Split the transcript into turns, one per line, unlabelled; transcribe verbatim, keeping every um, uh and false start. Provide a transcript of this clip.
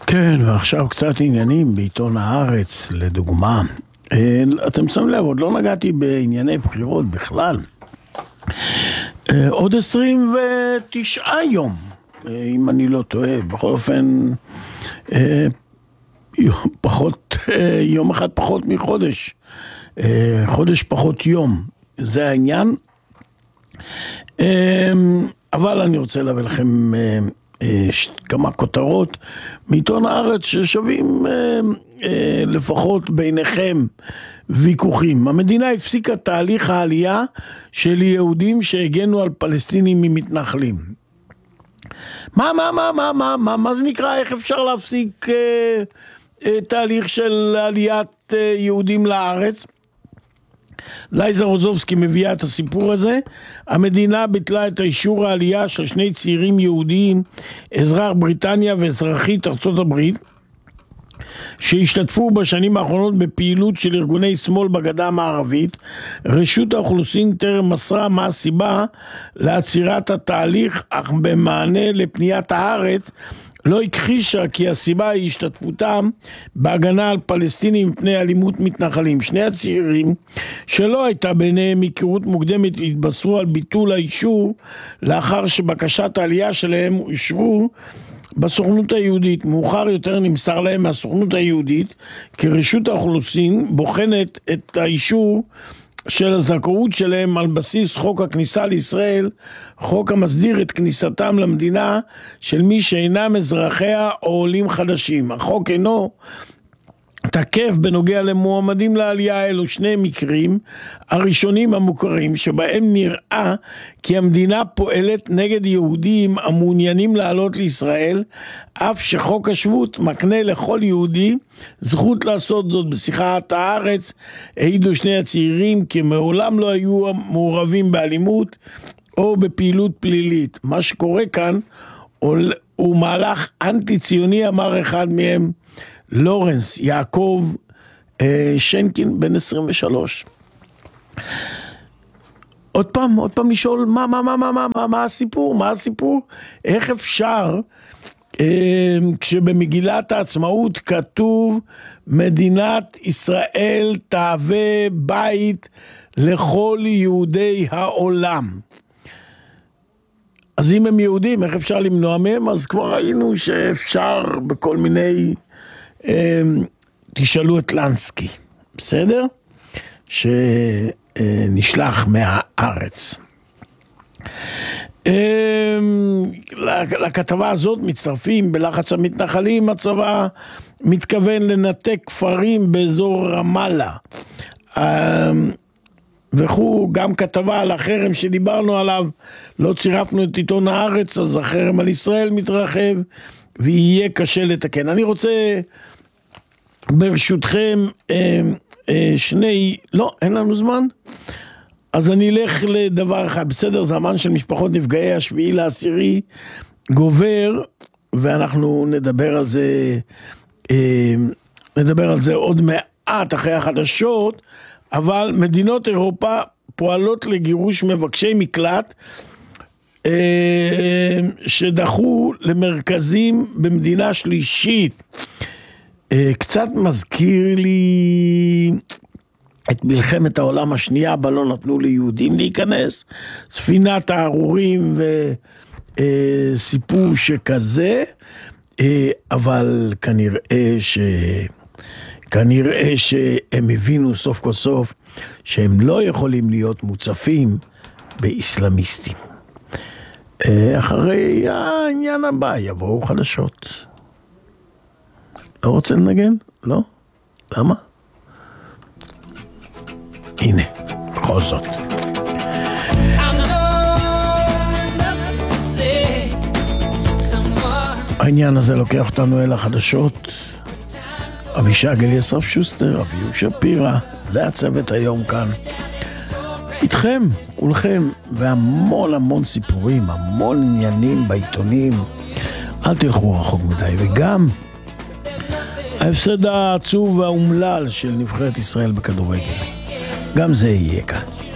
כן, ועכשיו קצת עניינים בעיתון הארץ, לדוגמה. אתם שמים לב, עוד לא נגעתי בענייני בחירות בכלל. עוד עשרים ותשעה יום, אם אני לא טועה, בכל אופן, פחות, יום אחד פחות מחודש, חודש פחות יום, זה העניין. אבל אני רוצה להביא לכם כמה כותרות מעיתון הארץ ששווים לפחות ביניכם ויכוחים. המדינה הפסיקה תהליך העלייה של יהודים שהגנו על פלסטינים ממתנחלים. מה, מה, מה, מה, מה, מה, מה זה נקרא? איך אפשר להפסיק אה, אה, תהליך של עליית אה, יהודים לארץ? לייזה רוזובסקי מביאה את הסיפור הזה. המדינה ביטלה את האישור העלייה של שני צעירים יהודיים, אזרח בריטניה ואזרחית ארצות הברית, שהשתתפו בשנים האחרונות בפעילות של ארגוני שמאל בגדה המערבית. רשות האוכלוסין טרם מסרה מה הסיבה לעצירת התהליך, אך במענה לפניית הארץ לא הכחישה כי הסיבה היא השתתפותם בהגנה על פלסטינים מפני אלימות מתנחלים. שני הצעירים שלא הייתה ביניהם היכרות מוקדמת התבשרו על ביטול האישור לאחר שבקשת העלייה שלהם אושרו בסוכנות היהודית. מאוחר יותר נמסר להם מהסוכנות היהודית כי רשות האוכלוסין בוחנת את האישור של הזכאות שלהם על בסיס חוק הכניסה לישראל, חוק המסדיר את כניסתם למדינה של מי שאינם אזרחיה או עולים חדשים. החוק אינו תקף בנוגע למועמדים לעלייה. אלו שני מקרים הראשונים המוכרים שבהם נראה כי המדינה פועלת נגד יהודים המעוניינים לעלות לישראל, אף שחוק השבות מקנה לכל יהודי זכות לעשות זאת. בשיחת הארץ העידו שני הצעירים כי מעולם לא היו מעורבים באלימות או בפעילות פלילית. מה שקורה כאן הוא מהלך אנטי ציוני, אמר אחד מהם, לורנס יעקב אה, שנקין, בן עשרים ושלוש. עוד פעם, עוד פעם לשאול מה, מה, מה, מה, מה, מה, מה הסיפור? מה הסיפור? איך אפשר, אה, כשבמגילת העצמאות כתוב מדינת ישראל תהווה בית לכל יהודי העולם. אז אם הם יהודים, איך אפשר למנוע מהם? אז כבר ראינו שאפשר בכל מיני, תשאלו את לנסקי, בסדר? שנשלח מהארץ. לכתבה הזאת מצטרפים בלחץ המתנחלים. הצבא מתכוון לנתק כפרים באזור רמאללה. וכו גם כתבה על החרם שדיברנו עליו, לא צירפנו את עיתון הארץ, אז החרם על ישראל מתרחב ויהיה קשה לתקן. אני רוצה ברשותכם שני, לא, אין לנו זמן, אז אני אלך לדבר אחד, בסדר? זמן של משפחות נפגעי השביעי לעשירי גובר, ואנחנו נדבר על זה, נדבר על זה עוד מעט אחרי החדשות. אבל מדינות אירופה פועלות לגירוש מבקשי מקלט שדחו למרכזים במדינה שלישית. קצת מזכיר לי את מלחמת העולם השנייה, בה לא נתנו ליהודים להיכנס, ספינת הארורים וסיפור שכזה, אבל כנראה ש... כנראה שהם הבינו סוף כל סוף שהם לא יכולים להיות מוצפים באסלאמיסטים. אחרי העניין הבא יבואו חדשות. לא רוצה לנגן? לא? למה? הנה, בכל זאת. העניין הזה לוקח אותנו אל החדשות. אבישג אליסף שוסטר, אביהו שפירא, זה הצוות היום כאן. איתכם, כולכם, והמון המון סיפורים, המון עניינים בעיתונים. אל תלכו רחוק מדי. וגם ההפסד העצוב והאומלל של נבחרת ישראל בכדורגל. גם זה יהיה כאן.